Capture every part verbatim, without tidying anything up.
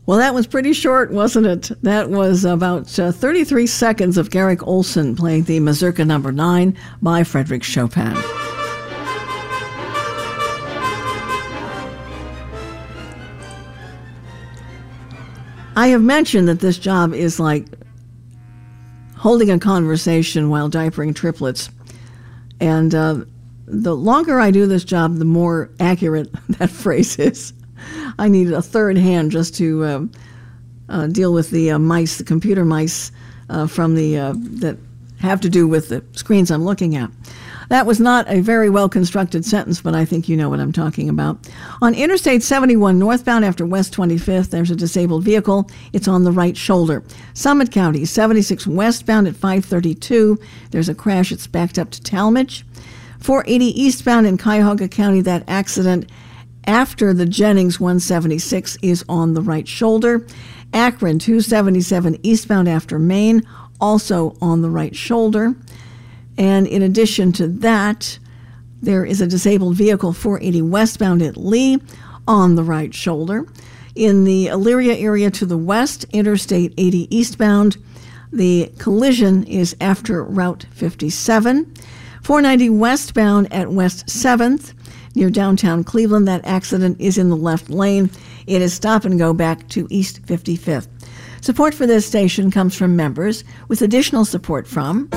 Well, that was pretty short, wasn't it? That was about uh, thirty-three seconds of Garrick Olson playing the Mazurka number nine by Frédéric Chopin. I have mentioned that this job is like holding a conversation while diapering triplets. And uh, the longer I do this job, the more accurate that phrase is. I need a third hand just to uh, uh, deal with the uh, mice, the computer mice uh, from the uh, that have to do with the screens I'm looking at. That was not a very well-constructed sentence, but I think you know what I'm talking about. On Interstate seventy-one northbound after West twenty-fifth, there's a disabled vehicle. It's on the right shoulder. Summit County, seventy-six westbound at five thirty-two. There's a crash. It's backed up to Talmadge. four eighty eastbound in Cuyahoga County, that accident after the Jennings one seventy-six is on the right shoulder. Akron, two seventy-seven eastbound after Maine, also on the right shoulder. And in addition to that, there is a disabled vehicle, four eighty westbound at Lee, on the right shoulder. In the Elyria area to the west, Interstate eighty eastbound, the collision is after Route fifty-seven. four ninety westbound at West seventh, near downtown Cleveland, that accident is in the left lane. It is stop and go back to East fifty-fifth. Support for this station comes from members, with additional support from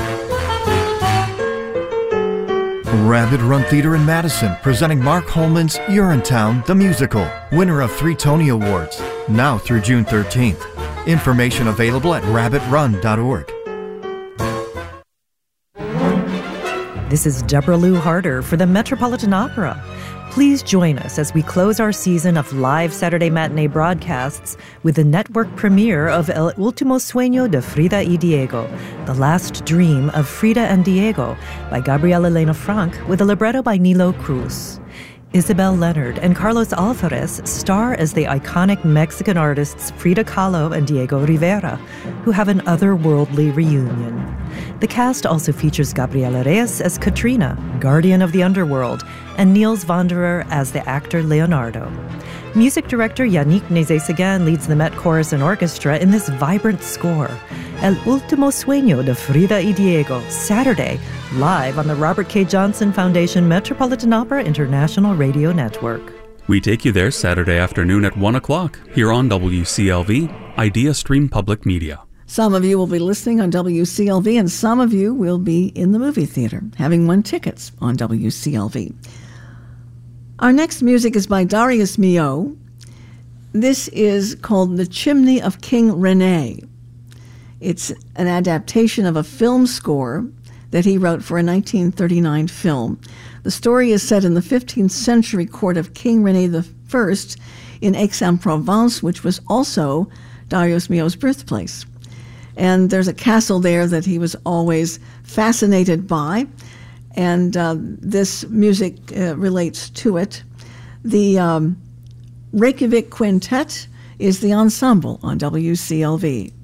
Rabbit Run Theater in Madison, presenting Mark Holman's Urinetown, the musical, winner of three Tony Awards, now through June thirteenth. Information available at rabbit run dot org. This is Deborah Lou Harder for the Metropolitan Opera. Please join us as we close our season of live Saturday matinee broadcasts with the network premiere of El Último Sueño de Frida y Diego, The Last Dream of Frida and Diego, by Gabriela Elena Frank, with a libretto by Nilo Cruz. Isabel Leonard and Carlos Alvarez star as the iconic Mexican artists Frida Kahlo and Diego Rivera, who have an otherworldly reunion. The cast also features Gabriela Reyes as Katrina, guardian of the underworld, and Niels Wanderer as the actor Leonardo. Music director Yannick Nézet-Séguin leads the Met Chorus and Orchestra in this vibrant score. El Último Sueño de Frida y Diego, Saturday, live on the Robert K. Johnson Foundation Metropolitan Opera International Radio Network. We take you there Saturday afternoon at one o'clock here on W C L V, Idea Stream Public Media. Some of you will be listening on W C L V, and some of you will be in the movie theater, having won tickets on W C L V. Our next music is by Darius Milhaud. This is called The Chimney of King Rene. It's an adaptation of a film score that he wrote for a nineteen thirty-nine film. The story is set in the fifteenth century court of King Rene the First in Aix-en-Provence, which was also Darius Milhaud's birthplace. And there's a castle there that he was always fascinated by, and uh, this music uh, relates to it. The um, Reykjavik Quintet is the ensemble on W C L V.